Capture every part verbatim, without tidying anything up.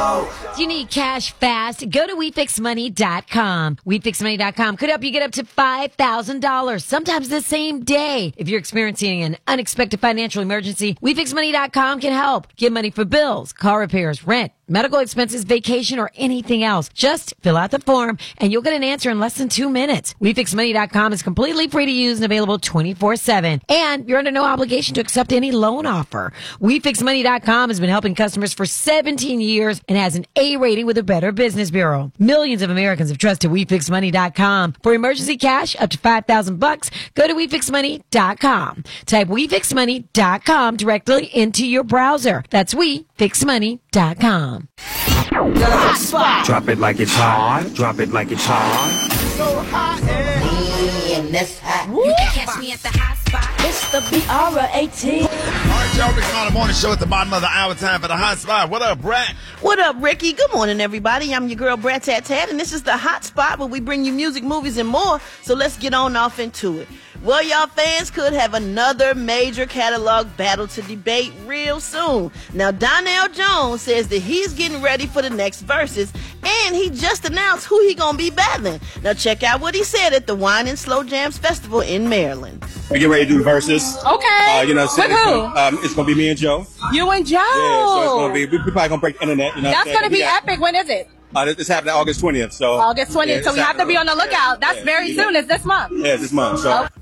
Show. Do you need cash fast? Go to we fix money dot com. we fix money dot com could help you get up to five thousand dollars, sometimes the same day. If you're experiencing an unexpected financial emergency, we fix money dot com can help. Get money for bills, car repairs, rent, medical expenses, vacation, or anything else. Just fill out the form and you'll get an answer in less than two minutes. we fix money dot com is completely free to use and available twenty-four seven. And you're under no obligation to accept any loan offer. we fix money dot com has been helping customers for seventeen years and has an A rating with the Better Business Bureau. Millions of Americans have trusted we fix money dot com. For emergency cash up to five thousand bucks, go to we fix money dot com. Type we fix money dot com directly into your browser. That's we fix money dot com. The hot spot. Drop it like it's hot. Drop it like it's hot. So hot and this hot. You can catch me at the hot spot. It's the B R A T. All right, y'all. Rick on the morning show at the bottom of the hour. Time for the hot spot. What up, Brat? What up, Ricky? Good morning, everybody. I'm your girl, Brat Tat Tat, and this is the hot spot where we bring you music, movies, and more. So let's get on off into it. Well, y'all fans could have another major catalog battle to debate real soon. Now, Donell Jones says that he's getting ready for the next verses, and he just announced who he gonna be battling. Now, check out what he said at the Wine and Slow Jams Festival in Maryland. We get ready to do the verses. Okay. Uh, you know, With so who? It's gonna, um, it's gonna be me and Joe. You and Joe. Yeah, so it's gonna be. We, we probably gonna break the internet. You know, That's gonna be yeah. epic. When is it? Uh, it's happening August twentieth. So August twentieth. Yeah, so we have to be on the lookout. That's yeah, very yeah. soon. It's this month. Yeah, it's this month. So. Oh.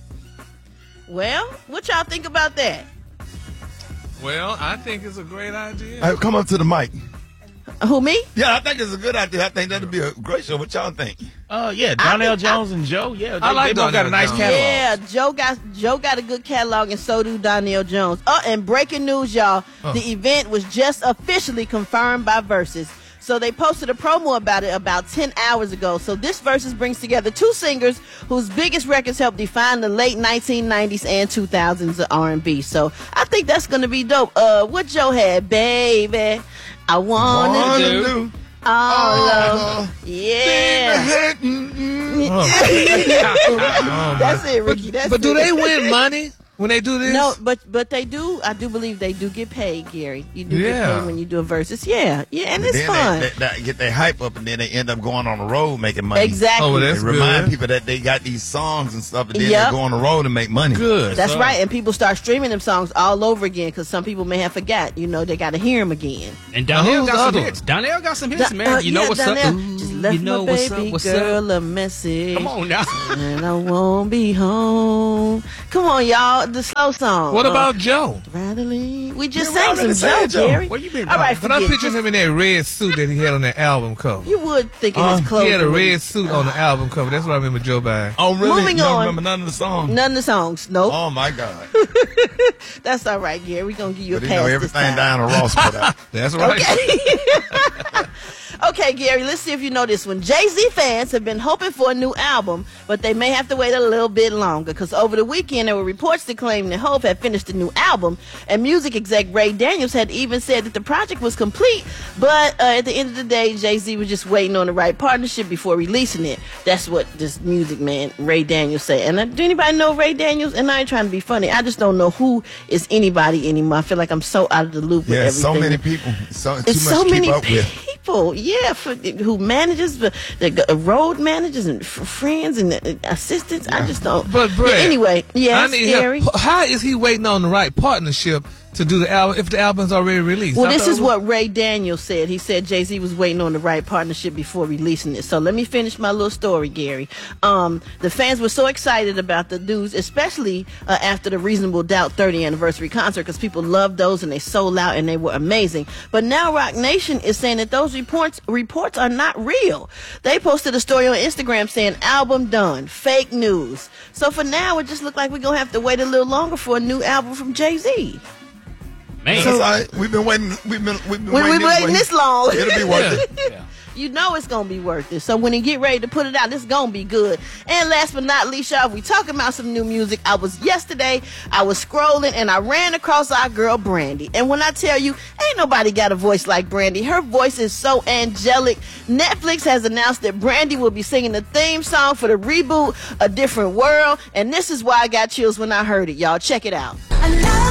Well, what y'all think about that? Well, I think it's a great idea. Hey, come up to the mic. Who, me? Yeah, I think it's a good idea. I think that'd be a great show. What y'all think? Oh, uh, yeah. Donell Jones and Joe. Yeah, they, I like they both got a nice Jones. catalog. Yeah, Joe got Joe got a good catalog, and so do Donell Jones. Oh, and breaking news, y'all. Oh. The event was just officially confirmed by Versus. So they posted a promo about it about ten hours ago. So this Versus brings together two singers whose biggest records helped define the late nineteen nineties and two thousands of R and B. So I think that's going to be dope. Uh, what Joe had, baby, I want Wanna to do, do all all of, yeah. Oh. That's it, Ricky. That's But do it. they win money when they do this? No, but but they do. I do believe they do get paid, Gary. You do Yeah. get paid when you do a versus. Yeah, yeah, and it's then fun. They, they, they get their hype up, and then they end up going on the road making money. Exactly. Oh, well, They that's remind good. people that they got these songs and stuff, and then Yep. they go on the road and make money. Good. That's So- right, and people start streaming them songs all over again because some people may have forgot. You know, they got to hear them again. And Now, Donell who's the got some other hits. Donell got some hits, Don- man. uh, you know yeah, what's Donell up? just Ooh, left you know my what's baby up? What's girl up? a message. Come on now. And I won't be home. Come on, y'all. The slow song. What Uh, about Joe? Rattling. We just Yeah, we sang already some said Joe, Joe. Gary. Where you been? All right, But I'm forget. picturing him in that red suit that he had on that album cover. You would think it Uh, was close. He had a red suit on the album cover. That's what I remember Joe buying. Oh, really? Moving you don't on. remember none of the songs? None of the songs. Nope. Oh, my God. That's all right, Gary. We're going to give you But a you pass know, this everything time. down to Ross put out. That's right. Okay, Gary, let's see if you know this one. Jay-Z fans have been hoping for a new album, but they may have to wait a little bit longer because over the weekend there were reports that claimed that Hope had finished a new album, and music exec Ray Daniels had even said that the project was complete, but uh, at the end of the day, Jay-Z was just waiting on the right partnership before releasing it. That's what this music man, Ray Daniels, said. And uh, do anybody know Ray Daniels? And I ain't trying to be funny. I just don't know who is anybody anymore. I feel like I'm so out of the loop with Yeah, everything. so many people. So, too It's much so to keep many up with. people, yeah, for, who manages the, the uh, road managers and f- friends and uh, assistants. I just don't. But, Brad, yeah, anyway, I yes, need Gary. help. How is he waiting on the right partnership to do the album if the album's already released? Well, I this thought is it was- what Ray Daniels said. He said Jay-Z was waiting on the right partnership before releasing it. So let me finish my little story, Gary. Um, the fans were so excited about the news, especially uh, after the Reasonable Doubt thirtieth anniversary concert, because people loved those and they sold out and they were amazing. But now Rock Nation is saying that those reports reports are not real. They posted a story on Instagram saying album done, fake news. So for now, it just looked like we're gonna have to wait a little longer for a new album from Jay-Z. Man. That's all right. We've been waiting. We've been, we've been We- waiting, we've been waiting way. this long. It'll be worth it. Yeah. You know it's gonna be worth it. So when he get ready to put it out, it's gonna be good. And last but not least, y'all, we talking about some new music. I was yesterday, I was scrolling and I ran across our girl Brandy. And when I tell you, ain't nobody got a voice like Brandy. Her voice is so angelic. Netflix has announced that Brandy will be singing the theme song for the reboot A Different World. And this is why I got chills when I heard it, y'all. Check it out. I love